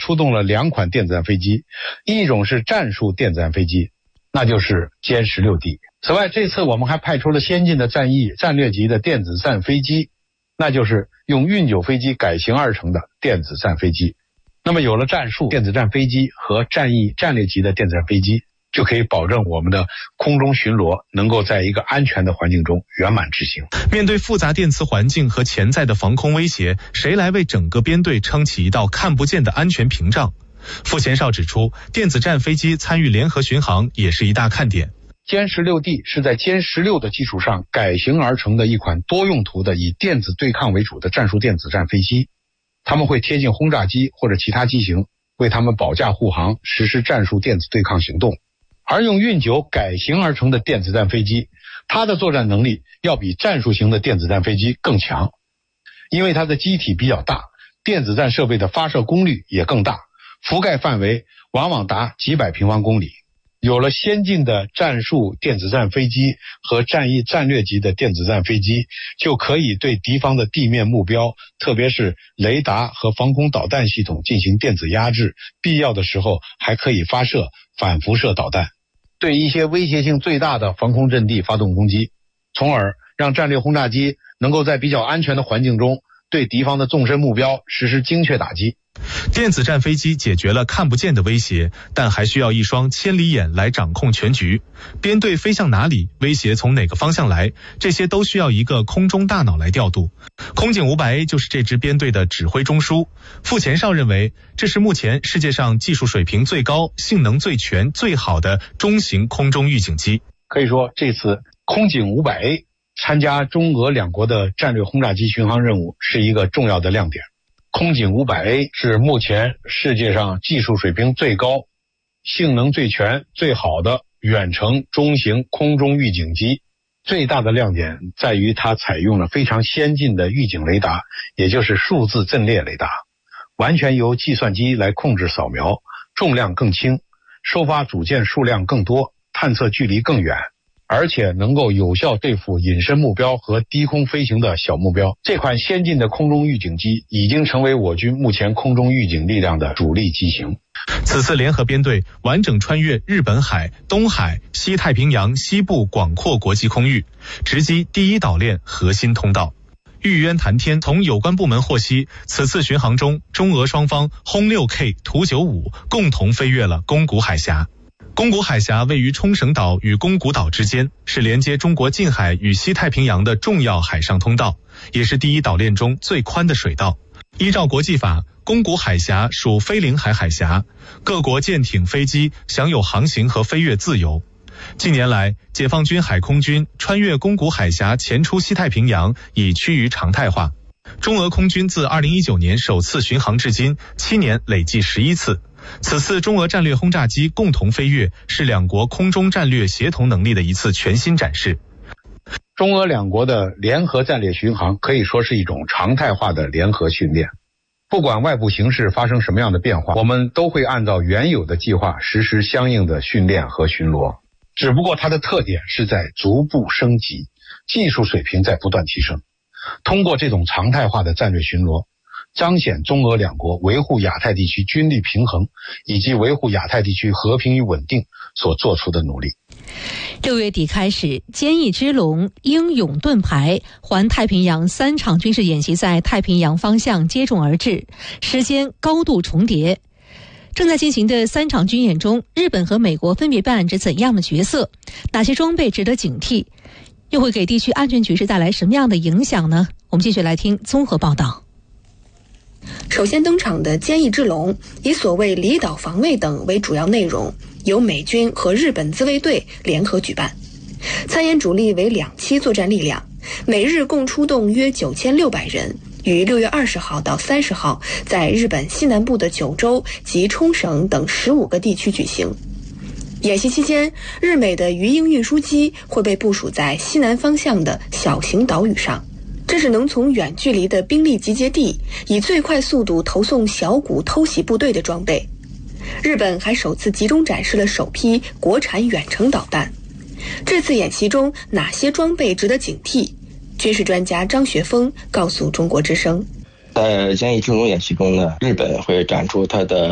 出动了2款电子战飞机，一种是战术电子战飞机，那就是歼 16D。此外，这次我们还派出了先进的战役战略级的电子战飞机，那就是用运9飞机改型而成的电子战飞机。那么有了战术电子战飞机和战役战略级的电子战飞机，就可以保证我们的空中巡逻能够在一个安全的环境中圆满执行。 面对复杂电磁环境和潜在的防空威胁，谁来为整个编队撑起一道看不见的安全屏障？傅前哨指出，电子战飞机参与联合巡航也是一大看点。 歼 16D 是在歼16的基础上改型而成的一款多用途的以电子对抗为主的战术电子战飞机，他们会贴近轰炸机或者其他机型，为他们保驾护航，实施战术电子对抗行动。而用运9改型而成的电子战飞机，它的作战能力要比战术型的电子战飞机更强，因为它的机体比较大，电子战设备的发射功率也更大，覆盖范围往往达几百平方公里。有了先进的战术电子战飞机和战役战略级的电子战飞机，就可以对敌方的地面目标，特别是雷达和防空导弹系统进行电子压制，必要的时候还可以发射反辐射导弹，对一些威胁性最大的防空阵地发动攻击，从而让战略轰炸机能够在比较安全的环境中对敌方的纵深目标实施精确打击。 电子战飞机解决了看不见的威胁，但还需要一双千里眼来掌控全局。编队飞向哪里，威胁从哪个方向来，这些都需要一个空中大脑来调度。空警 500A 就是这支编队的指挥中枢。傅前哨认为，这是目前世界上技术水平最高、性能最全、最好的中型空中预警机。 可以说，这次空警 500A 参加中俄两国的战略轰炸机巡航任务是一个重要的亮点。空警 500A 是目前世界上技术水平最高、性能最全、最好的远程中型空中预警机。最大的亮点在于它采用了非常先进的预警雷达，也就是数字阵列雷达，完全由计算机来控制扫描，重量更轻，收发组件数量更多，探测距离更远，而且能够有效对付隐身目标和低空飞行的小目标。这款先进的空中预警机已经成为我军目前空中预警力量的主力机型。 此次联合编队完整穿越日本海、东海、西太平洋西部广阔国际空域，直击第一岛链核心通道。玉渊谈天从有关部门获悉，此次巡航中，中俄双方轰 6K 图95共同飞越了宫古海峡。宫古海峡位于冲绳岛与宫古岛之间，是连接中国近海与西太平洋的重要海上通道，也是第一岛链中最宽的水道。依照国际法，宫古海峡属非领海海峡，各国舰艇、飞机享有航行和飞越自由。近年来，解放军海空军穿越宫古海峡前出西太平洋已趋于常态化。中俄空军自2019年首次巡航至今7年累计11次。此次中俄战略轰炸机共同飞越，是两国空中战略协同能力的一次全新展示。 中俄两国的联合战略巡航可以说是一种常态化的联合训练，不管外部形势发生什么样的变化，我们都会按照原有的计划实施相应的训练和巡逻。只不过它的特点是在逐步升级，技术水平在不断提升。通过这种常态化的战略巡逻，彰显中俄两国维护亚太地区军力平衡以及维护亚太地区和平与稳定所做出的努力。 6月底开始，坚毅之龙、英勇盾牌、环太平洋3场军事演习在太平洋方向接踵而至，时间高度重叠。正在进行的3场军演中，日本和美国分别扮演着怎样的角色？哪些装备值得警惕？又会给地区安全局势带来什么样的影响呢？我们继续来听综合报道。 首先登场的坚毅之龙，以所谓离岛防卫等为主要内容，由美军和日本自卫队联合举办。参演主力为2栖作战力量，每日共出动约9600人，于6月20号到30号在日本西南部的九州及冲绳等15个地区举行。演习期间，日美的鱼鹰运输机会被部署在西南方向的小型岛屿上，这是能从远距离的兵力集结地以最快速度投送小股偷袭部队的装备。日本还首次集中展示了首批国产远程导弹。这次演习中哪些装备值得警惕？军事专家张学峰告诉中国之声， 在坚毅之龙演习中呢，日本会展出它的